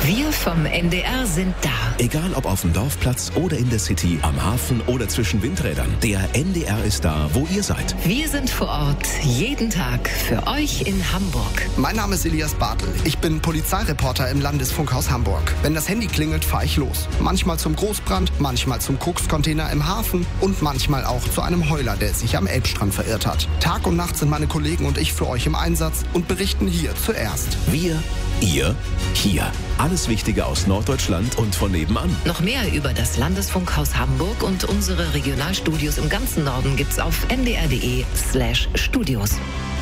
Wir vom NDR sind da. Egal ob auf dem Dorfplatz oder in der City, am Hafen oder zwischen Windrädern. Der NDR ist da, wo ihr seid. Wir sind vor Ort, jeden Tag für euch in Hamburg. Mein Name ist Elias Bartel. Ich bin Polizeireporter im Landesfunkhaus Hamburg. Wenn das Handy klingelt, fahre ich los. Manchmal zum Großbrand, manchmal zum Kokscontainer im Hafen und manchmal auch zu einem Heuler, der sich am Elbstrand verirrt hat. Tag und Nacht sind meine Kollegen und ich für euch im Einsatz und berichten hier zuerst. Wir, ihr, hier. Alles Wichtige aus Norddeutschland und von nebenan. Noch mehr über das Landesfunkhaus Hamburg und unsere Regionalstudios im ganzen Norden gibt's auf ndr.de/studios.